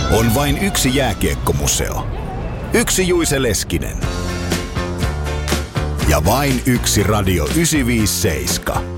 On vain yksi jääkiekkomuseo. Yksi Juise Leskinen. Ja vain yksi Radio 957.